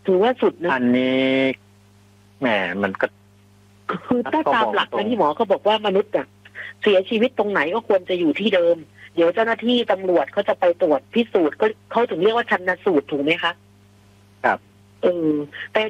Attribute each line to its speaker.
Speaker 1: ถือว่าสุดนะ
Speaker 2: อันนี้แหมมันก็
Speaker 1: คือถ้าตามหลักนะที่หมอเขาบอกว่ามนุษย์อะเสียชีวิตตรงไหนก็ควรจะอยู่ที่เดิมเดี๋ยวเจ้าหน้าที่ตำรวจเขาจะไปตรวจพิสูจน์ก็เขาถึงเรียกว่าชันสูตรถูกไหมคะ
Speaker 2: ครับ
Speaker 1: แต่